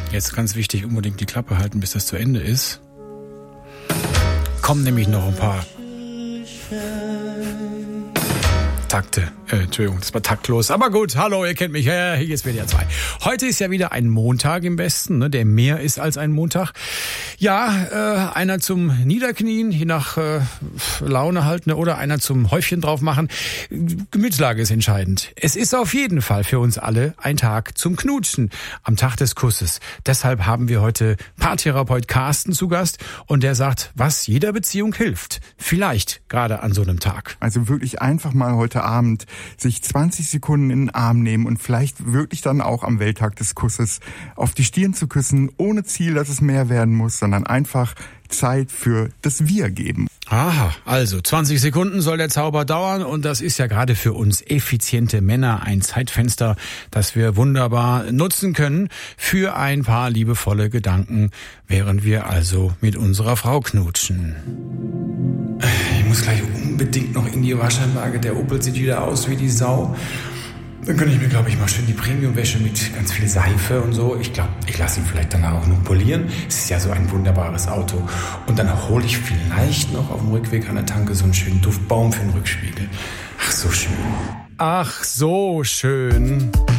Jetzt ganz wichtig, unbedingt die Klappe halten, bis das zu Ende ist. Kommen nämlich noch ein paar Takte. Entschuldigung, das war taktlos. Aber gut, hallo, ihr kennt mich. Hier ist WDR 2. Heute ist ja wieder ein Montag im Westen, ne, der mehr ist als ein Montag. Ja, einer zum Niederknien, je nach Laune halt, ne, oder einer zum Häufchen drauf machen. Gemütslage ist entscheidend. Es ist auf jeden Fall für uns alle ein Tag zum Knutschen am Tag des Kusses. Deshalb haben wir heute Paartherapeut Carsten zu Gast und der sagt, was jeder Beziehung hilft. Vielleicht gerade an so einem Tag. Also wirklich einfach mal heute Abend sich 20 Sekunden in den Arm nehmen und vielleicht wirklich dann auch am Welttag des Kusses auf die Stirn zu küssen, ohne Ziel, dass es mehr werden muss, sondern einfach Zeit für das Wir geben. Aha, also 20 Sekunden soll der Zauber dauern und das ist ja gerade für uns effiziente Männer ein Zeitfenster, das wir wunderbar nutzen können für ein paar liebevolle Gedanken, während wir also mit unserer Frau knutschen. Ich muss gleich unbedingt noch in die Waschanlage. Der Opel sieht wieder aus wie die Sau. Dann könnte ich mir, glaube ich, mal schön die Premiumwäsche mit ganz viel Seife und so. Ich glaube, ich lasse ihn vielleicht danach auch noch polieren. Es ist ja so ein wunderbares Auto. Und dann hole ich vielleicht noch auf dem Rückweg an der Tanke so einen schönen Duftbaum für den Rückspiegel. Ach, so schön. Ach, so schön.